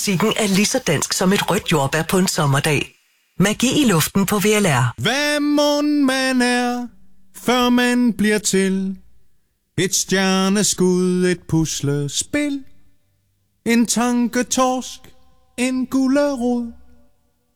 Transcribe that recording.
musikken er lige så dansk som et rødt jordbær på en sommerdag. Magi i luften på VLR. Hvad mon man er, før man bliver til? Et stjerneskud, et puslespil, en tanketorsk, en gullerod.